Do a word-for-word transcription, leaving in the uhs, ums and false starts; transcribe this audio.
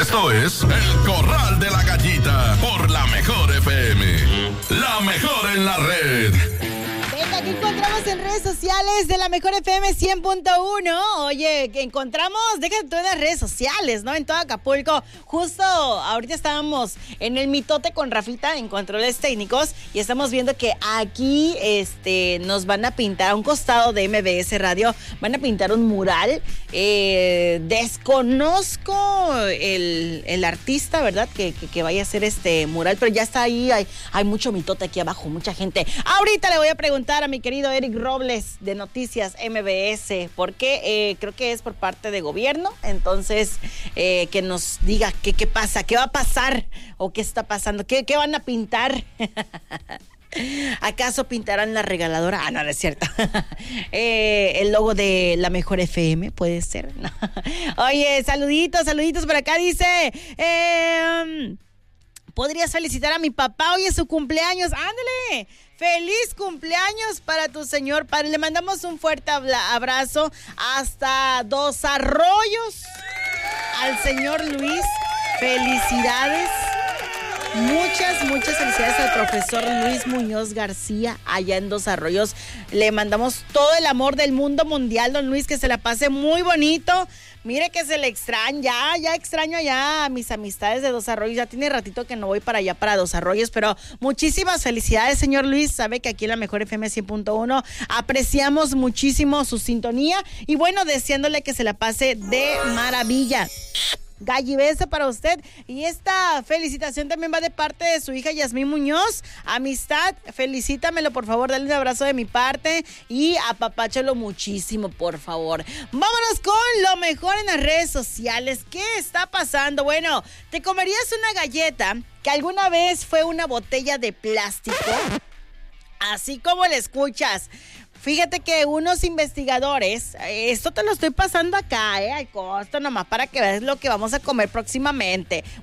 Esto es El Corral de la Gallita por la Mejor F M. La mejor en la red. Venga, ¿qué encontramos en redes sociales de la Mejor F M cien punto uno? Oye, que encontramos, déjate tú en las redes sociales, ¿no? En todo Acapulco. Justo ahorita estábamos en el mitote con Rafita en controles técnicos y estamos viendo que aquí este, nos van a pintar a un costado de M B S Radio, van a pintar un mural. Eh, desconozco el, el artista, ¿verdad? Que, que, que vaya a hacer este mural, pero ya está ahí, hay, hay mucho mitote aquí abajo, mucha gente. Ahorita le voy a preguntar a mi querido Eric Robles de Noticias M B S, porque eh, creo que es por parte de gobierno, entonces eh, que nos diga qué, qué pasa, qué va a pasar o qué está pasando, qué, qué van a pintar. ¿Acaso pintarán la regaladora? Ah, no, no es cierto. eh, el logo de la Mejor F M, puede ser. No. Oye, saluditos, saluditos por acá, dice... Eh, ¿podrías felicitar a mi papá? Hoy es su cumpleaños. ¡Ándale! ¡Feliz cumpleaños para tu señor padre! Le mandamos un fuerte abrazo hasta Dos Arroyos al señor Luis. ¡Felicidades! Muchas, muchas felicidades al profesor Luis Muñoz García allá en Dos Arroyos. Le mandamos todo el amor del mundo mundial, don Luis, que se la pase muy bonito. Mire que se le extraña, ya, ya extraño ya a mis amistades de Dos Arroyos. Ya tiene ratito que no voy para allá, para Dos Arroyos, pero muchísimas felicidades, señor Luis. Sabe que aquí en la Mejor F M cien punto uno apreciamos muchísimo su sintonía y bueno, deseándole que se la pase de maravilla. Galli, beso para usted. Y esta felicitación también va de parte de su hija Yasmín Muñoz. Amistad, felicítamelo, por favor, dale un abrazo de mi parte y apapáchalo muchísimo, por favor. Vámonos con lo mejor en las redes sociales. ¿Qué está pasando? Bueno, ¿te comerías una galleta que alguna vez fue una botella de plástico? Así como le escuchas. Fíjate que unos investigadores, esto te lo estoy pasando acá, ¿eh? Al costo, nomás para que veas lo que vamos a comer próximamente.